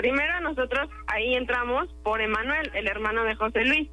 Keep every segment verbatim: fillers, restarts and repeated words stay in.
primero nosotros ahí entramos por Emanuel, el hermano de José Luis.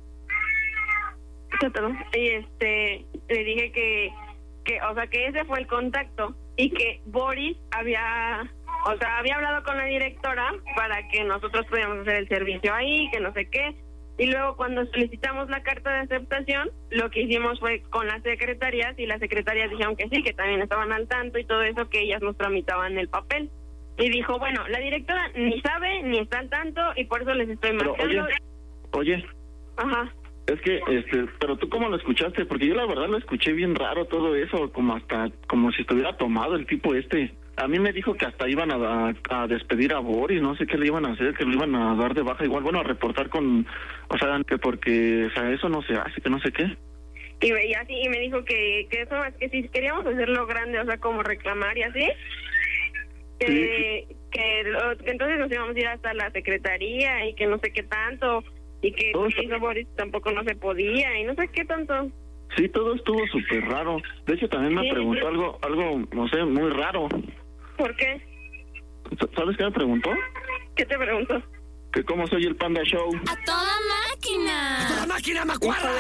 Y este, le dije que, que, o sea, que ese fue el contacto y que Boris había, o sea, había hablado con la directora para que nosotros pudiéramos hacer el servicio ahí, que no sé qué. Y luego cuando solicitamos la carta de aceptación, lo que hicimos fue con las secretarias y las secretarias dijeron que sí, que también estaban al tanto y todo eso, que ellas nos tramitaban el papel. Y dijo, bueno, la directora ni sabe ni está al tanto y por eso les estoy marcando. Oye, oye. Ajá. Es que, este, pero tú cómo lo escuchaste, porque yo la verdad lo escuché bien raro todo eso, como hasta, como si estuviera tomado el tipo este. A mí me dijo que hasta iban a, a, a despedir a Boris, no sé qué le iban a hacer, que lo iban a dar de baja igual, bueno, a reportar con, o sea, que porque, o sea, eso no se hace, que no sé qué. Y, y así, y me dijo que, que eso, que si queríamos hacerlo grande, o sea, como reclamar y así, que, sí. que, lo, que entonces nos íbamos a ir hasta la secretaría y que no sé qué tanto, y que todo lo que hizo Boris tampoco no se podía, y no sé qué tanto. Sí, todo estuvo súper raro. De hecho, también me sí, preguntó sí. algo, algo, no sé, muy raro. ¿Por qué? ¿Sabes qué me preguntó? ¿Qué te preguntó? Que cómo soy el Panda Show. ¡A toda máquina! ¡A toda máquina, macuarra!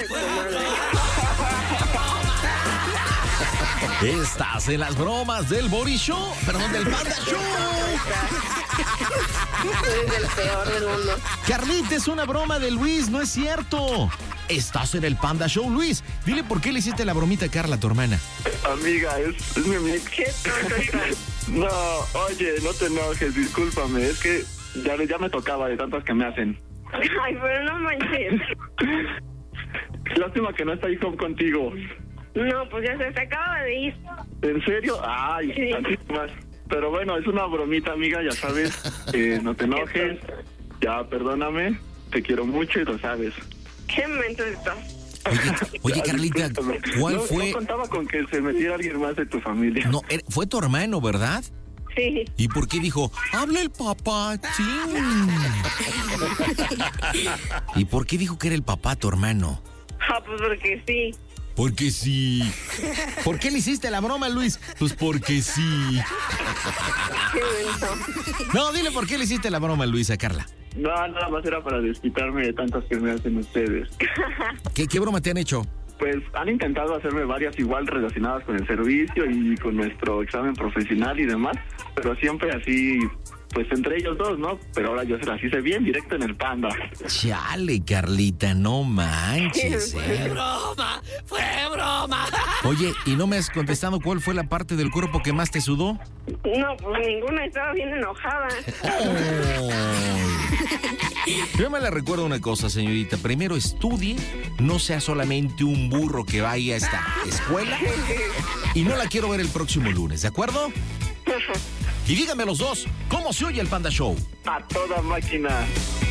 Estás en las bromas del Boris Show, perdón, del Panda Show. Eres el peor del mundo. Carlita, es una broma de Luis, no es cierto. Estás en el Panda Show, Luis. Dile por qué le hiciste la bromita a Carla, tu hermana. Amiga, es, es mi amiga. ¿Qué tonto estás? No, oye, no te enojes, discúlpame. Es que ya, ya me tocaba de tantas que me hacen. Ay, pero no manches. Lástima que no está ahí contigo. No, pues ya se, se acaba de ir. ¿En serio? Ay, sí. Tantísimas. Pero bueno, es una bromita, amiga, ya sabes. Eh, no te enojes. Ya, perdóname. Te quiero mucho y lo sabes. ¿Qué momento esto? Oye, oye Carlita, ¿cuál no, fue? No contaba con que se metiera alguien más de tu familia. No, fue tu hermano, ¿verdad? Sí. ¿Y por qué dijo, habla el papá? Sí. ¿Y por qué dijo que era el papá tu hermano? Ah, pues porque sí. Porque sí. ¿Por qué le hiciste la broma, Luis? Pues porque sí. Qué bonito. No, dile por qué le hiciste la broma, Luis, a Carla. No, nada más era para desquitarme de tantas que me hacen ustedes. ¿Qué, qué broma te han hecho? Pues han intentado hacerme varias igual relacionadas con el servicio y con nuestro examen profesional y demás, pero siempre así, pues entre ellos dos, ¿no? Pero ahora yo se las hice bien directo en el Panda. Chale, Carlita, no manches, ¡Fue ¿eh? broma! ¡Fue broma! Oye, ¿y no me has contestado cuál fue la parte del cuerpo que más te sudó? No, pues ninguna, estaba bien enojada. Yo me le recuerdo una cosa, señorita. Primero estudie, no sea solamente un burro que vaya a esta escuela. Y no la quiero ver el próximo lunes, ¿de acuerdo? Y díganme los dos, ¿cómo se oye el Panda Show? A toda máquina.